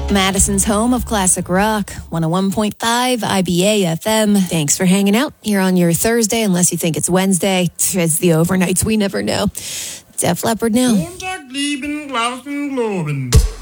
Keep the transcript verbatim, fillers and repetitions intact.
Madison's home of classic rock, one oh one point five I B A F M. Thanks for hanging out here on your Thursday, unless you think it's Wednesday. It's the overnights, we never know. Def Leppard now. Montag lieben, glauben, globen.